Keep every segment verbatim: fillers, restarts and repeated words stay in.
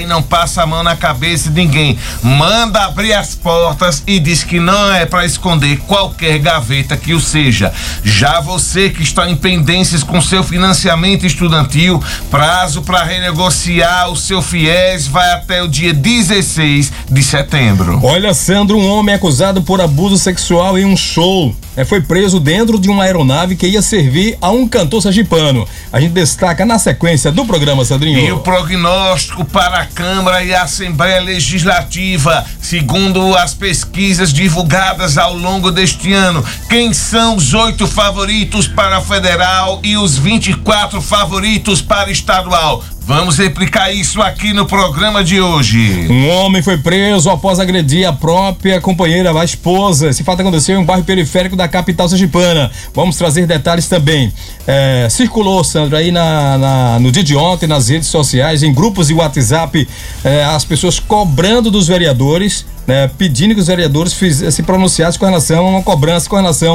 e não passa a mão na cabeça de ninguém. Manda abrir as portas e diz que não é para esconder qualquer gaveta que o seja. Já você que está em pendências com seu financiamento estudantil, prazo para renegociar o seu FIES vai até o dia dezesseis de setembro. Olha, Sandro, um homem acusado por abuso sexual em um show é, foi preso dentro de uma aeronave que ia servir a um cantor sergipano. A gente destaca na sequência do programa, Sandrinho. E o prognóstico para a Câmara e a Assembleia Legislativa, segundo as pesquisas divulgadas ao longo deste ano. Quem são os oito favoritos para a federal e os vinte e quatro favoritos para estadual? Vamos replicar isso aqui no programa de hoje. Um homem foi preso após agredir a própria companheira, a esposa. Esse fato aconteceu em um bairro periférico da capital sergipana. Vamos trazer detalhes também. É, circulou, Sandro, aí na, na, no dia de ontem, nas redes sociais, em grupos de WhatsApp, é, as pessoas cobrando dos vereadores, né, pedindo que os vereadores fiz, se pronunciassem com relação a uma cobrança, com relação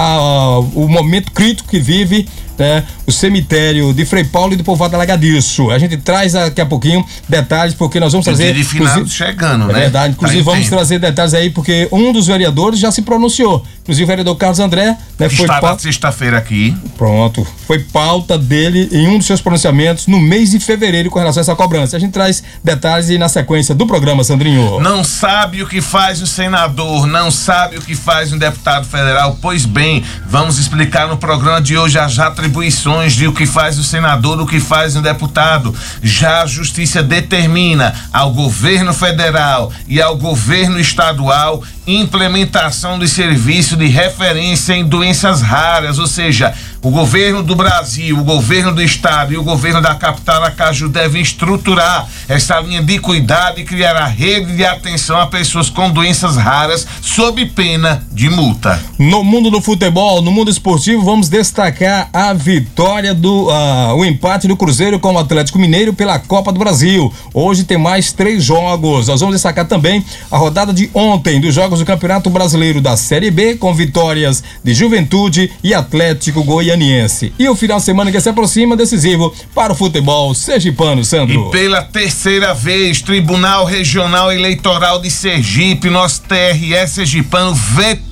ao momento crítico que vive, né, o cemitério de Frei Paulo e do povoado Alagadiço. A gente traz daqui a pouquinho detalhes, porque nós vamos trazer... De finado chegando, né? É verdade, inclusive tá vamos tempo. trazer detalhes aí, porque um dos vereadores já se pronunciou. Inclusive o vereador Carlos André, né, foi Está na sexta-feira aqui. Pronto, foi pauta dele em um dos seus pronunciamentos no mês de fevereiro com relação a essa cobrança. A gente traz detalhes e na sequência do programa, Sandrinho. Não sabe o que faz um senador, não sabe o que faz um deputado federal? Pois bem, vamos explicar no programa de hoje as atribuições de o que faz o senador, o que faz um deputado. Já a Justiça determina ao governo federal e ao governo estadual implementação de serviço de referência em doenças raras, ou seja, o governo do Brasil, o governo do estado e o governo da capital Aracaju devem estruturar essa linha de cuidado e criar a rede de atenção a pessoas com doenças raras sob pena de multa. No mundo do futebol, no mundo esportivo, vamos destacar a vitória do uh, o empate do Cruzeiro com o Atlético Mineiro pela Copa do Brasil. Hoje tem mais três jogos. Nós vamos destacar também a rodada de ontem dos jogos do Campeonato Brasileiro da Série B, com vitórias de Juventude e Atlético Goianiense. E o final de semana que se aproxima, decisivo para o futebol sergipano, Sandro. E pela terceira vez, Tribunal Regional Eleitoral de Sergipe, nosso T R E sergipano, vetou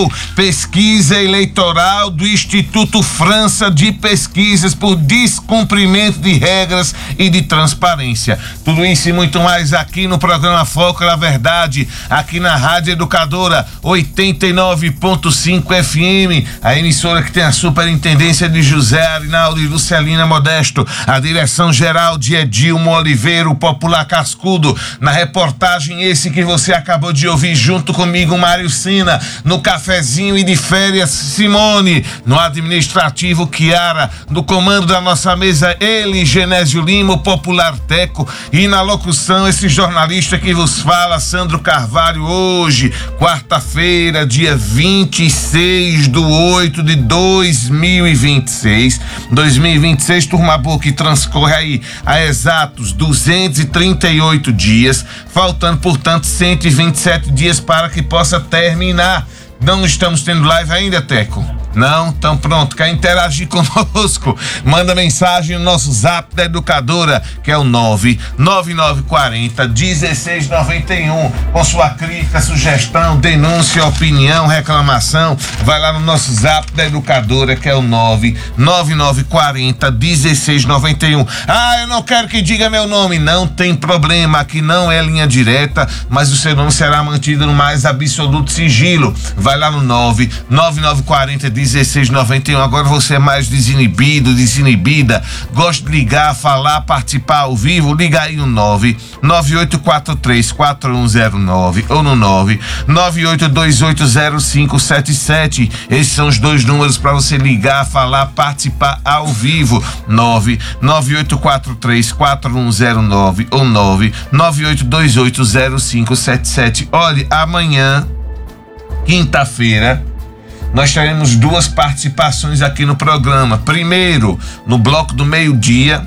pesquisa eleitoral do Instituto França de Pesquisas por descumprimento de regras e de transparência. Tudo isso e muito mais aqui no programa Foco da Verdade, aqui na Rádio Educadora oitenta e nove ponto cinco F M, a emissora que tem a superintendência de José Arinaldo e Lucelina Modesto, a direção geral de Edilmo Oliveira, o popular cascudo. Na reportagem esse que você acabou de ouvir junto comigo, Mário Sina, no cafezinho e de férias, Simone, no administrativo, Kiara, no comando da nossa mesa, ele, Genésio Lima, o popular Teco, e na locução, esse jornalista que vos fala, Sandro Carvalho. Hoje, quarta-feira, dia vinte e seis de oito de dois mil e vinte e seis. dois mil e vinte e seis, turma boa, que transcorre aí a exatos duzentos e trinta e oito dias, faltando, portanto, cento e vinte e sete dias para que possa terminar. Não estamos tendo live ainda, Teco? Não? Então pronto, quer interagir conosco? Manda mensagem no nosso zap da Educadora, que é o nove nove nove quatro zero um seis nove um, com sua crítica, sugestão, denúncia, opinião, reclamação. Vai lá no nosso zap da Educadora, que é o nove nove nove quatro zero um seis nove um. Ah, eu não quero que diga meu nome. Não tem problema, aqui não é linha direta, mas o seu nome será mantido no mais absoluto sigilo. Vai lá no nove nove nove quatro zero um seis nove um. Agora você é mais desinibido, desinibida, gosta de ligar, falar, participar ao vivo, liga aí no nove nove oito quatro três quatro um zero nove ou no nove nove oito dois oito zero cinco sete sete. Esses são os dois números para você ligar, falar, participar ao vivo. nove nove oito quatro três quatro um zero nove ou nove nove oito dois oito zero cinco sete sete. Olha, amanhã, quinta-feira, nós teremos duas participações aqui no programa. Primeiro, no bloco do meio-dia,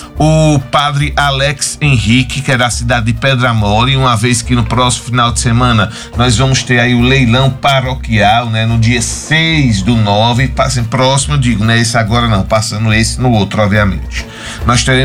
o padre Alex Henrique, que é da cidade de Pedra Mole, uma vez que no próximo final de semana nós vamos ter aí o leilão paroquial, né? No dia seis do nove, passem próximo, digo, não é esse agora não, passando esse no outro, obviamente. Nós teremos